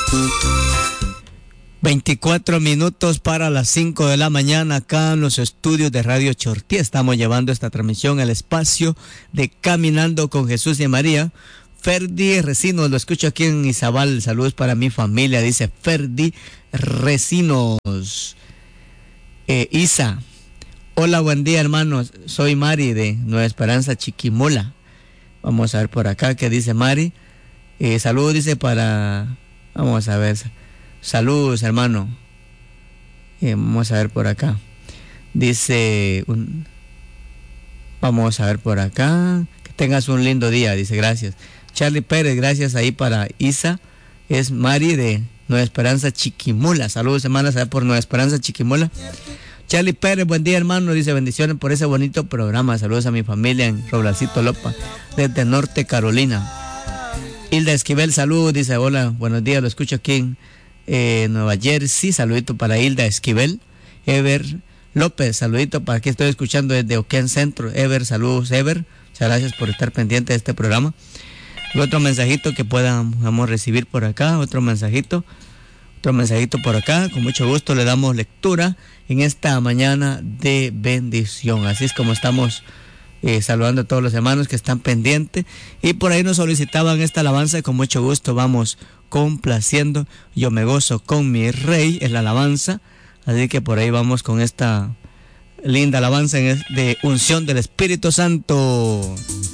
24 minutos para las 5 de la mañana acá en los estudios de Radio Chortí. Estamos llevando esta transmisión al espacio de Caminando con Jesús y María. Ferdi Recinos, lo escucho aquí en Izabal. Saludos para mi familia, dice Ferdi Recinos. Isa, hola, buen día hermanos. Soy Mari de Nueva Esperanza, Chiquimula. Vamos a ver por acá qué dice Mari. Saludos, dice para... Vamos a ver... Saludos, hermano. Vamos a ver por acá. Dice... Vamos a ver por acá. Que tengas un lindo día, dice, gracias. Charlie Pérez, gracias ahí para Isa. Es Mari de Nueva Esperanza, Chiquimula. Saludos, hermanas, allá por Nueva Esperanza, Chiquimula. Charlie Pérez, buen día, hermano. Dice, bendiciones por ese bonito programa. Saludos a mi familia en Roblacito Lopa, desde Norte Carolina. Hilda Esquivel, saludos. Dice, hola, buenos días. Lo escucho aquí en Nueva Jersey, saludito para Hilda Esquivel. Ever López, saludito para que estoy escuchando desde Oquén Centro. Ever, saludos Ever, muchas gracias por estar pendiente de este programa. Y otro mensajito que podamos recibir por acá, otro mensajito por acá, con mucho gusto le damos lectura en esta mañana de bendición. Así es como estamos saludando a todos los hermanos que están pendientes, y por ahí nos solicitaban esta alabanza y con mucho gusto vamos complaciendo. Yo me gozo con mi rey, es la alabanza, así que por ahí vamos con esta linda alabanza de unción del Espíritu Santo.